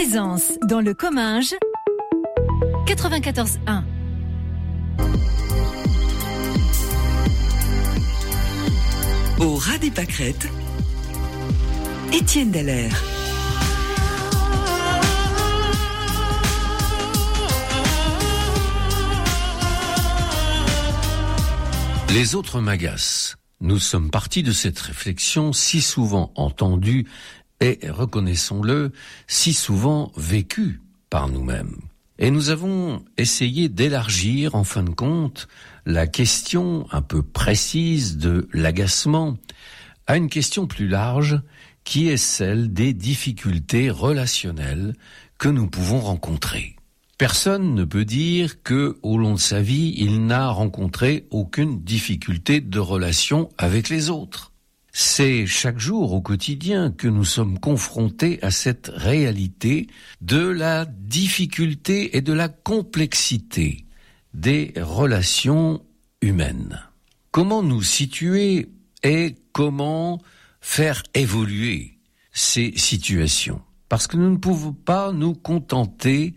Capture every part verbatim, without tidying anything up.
Présence dans le Comminges quatre-vingt-quatorze un. Au ras des pâquerettes, Étienne Dallaire. Les autres m'agacent. Nous sommes partis de cette réflexion si souvent entendue et, reconnaissons-le, si souvent vécue par nous-mêmes. Et nous avons essayé d'élargir, en fin de compte, la question un peu précise de l'agacement à une question plus large qui est celle des difficultés relationnelles que nous pouvons rencontrer. Personne ne peut dire que, au long de sa vie, il n'a rencontré aucune difficulté de relation avec les autres. C'est chaque jour, au quotidien, que nous sommes confrontés à cette réalité de la difficulté et de la complexité des relations humaines. Comment nous situer et comment faire évoluer ces situations? Parce que nous ne pouvons pas nous contenter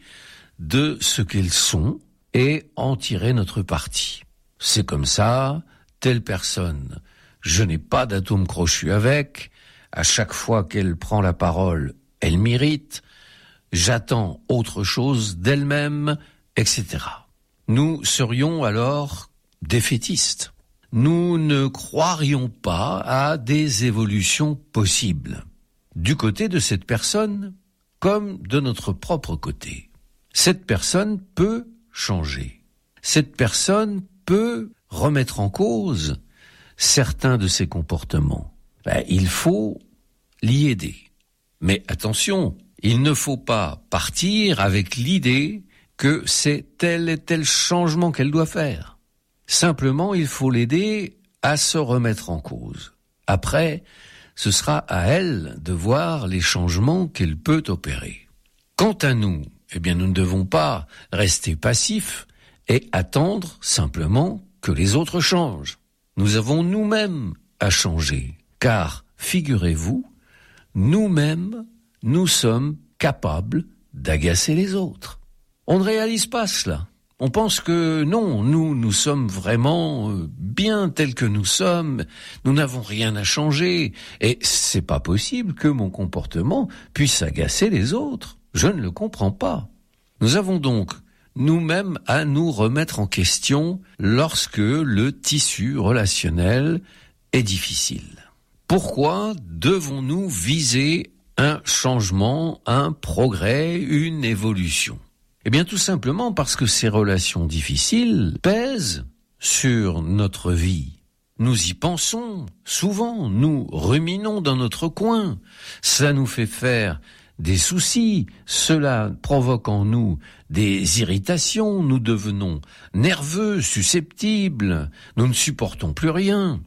de ce qu'elles sont et en tirer notre parti. C'est comme ça, telle personne, je n'ai pas d'atome crochu avec, à chaque fois qu'elle prend la parole, elle m'irrite, j'attends autre chose d'elle-même, et cetera. Nous serions alors défaitistes. Nous ne croirions pas à des évolutions possibles, du côté de cette personne comme de notre propre côté. Cette personne peut changer. Cette personne peut remettre en cause certains de ses comportements. Ben, il faut l'y aider. Mais attention, il ne faut pas partir avec l'idée que c'est tel et tel changement qu'elle doit faire. Simplement, il faut l'aider à se remettre en cause. Après, ce sera à elle de voir les changements qu'elle peut opérer. Quant à nous, eh bien, nous ne devons pas rester passifs et attendre simplement que les autres changent. Nous avons nous-mêmes à changer, car, figurez-vous, nous-mêmes, nous sommes capables d'agacer les autres. On ne réalise pas cela. On pense que non, nous, nous sommes vraiment bien tels que nous sommes, nous n'avons rien à changer, et c'est pas possible que mon comportement puisse agacer les autres. Je ne le comprends pas. Nous avons donc nous-mêmes à nous remettre en question lorsque le tissu relationnel est difficile. Pourquoi devons-nous viser un changement, un progrès, une évolution? Eh bien, tout simplement parce que ces relations difficiles pèsent sur notre vie. Nous y pensons souvent, nous ruminons dans notre coin. Cela nous fait faire des soucis, cela provoque en nous des irritations, nous devenons nerveux, susceptibles, nous ne supportons plus rien.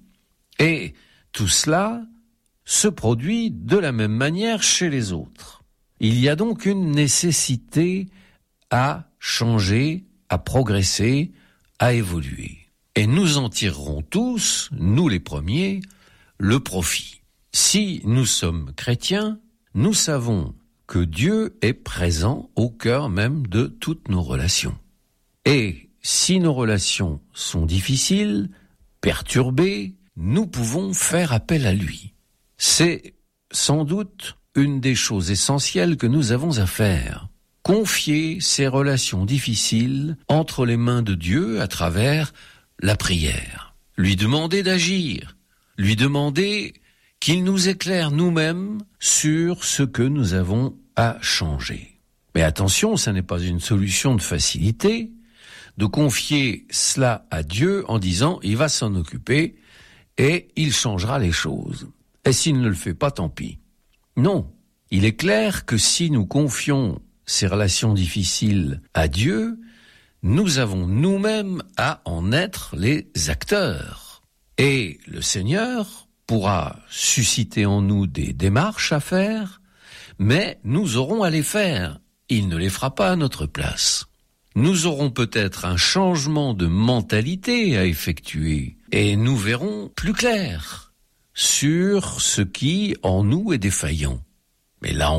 Et tout cela se produit de la même manière chez les autres. Il y a donc une nécessité à changer, à progresser, à évoluer. Et nous en tirerons tous, nous les premiers, le profit. Si nous sommes chrétiens, nous savons que Dieu est présent au cœur même de toutes nos relations. Et si nos relations sont difficiles, perturbées, nous pouvons faire appel à lui. C'est sans doute une des choses essentielles que nous avons à faire. Confier ces relations difficiles entre les mains de Dieu à travers la prière. Lui demander d'agir. Lui demander qu'il nous éclaire nous-mêmes sur ce que nous avons à changer. Mais attention, ça n'est pas une solution de facilité de confier cela à Dieu en disant « il va s'en occuper et il changera les choses ». Et s'il ne le fait pas, tant pis. Non, il est clair que si nous confions ces relations difficiles à Dieu, nous avons nous-mêmes à en être les acteurs. Et le Seigneur pourra susciter en nous des démarches à faire, mais nous aurons à les faire. Il ne les fera pas à notre place. Nous aurons peut-être un changement de mentalité à effectuer et nous verrons plus clair sur ce qui en nous est défaillant. Mais là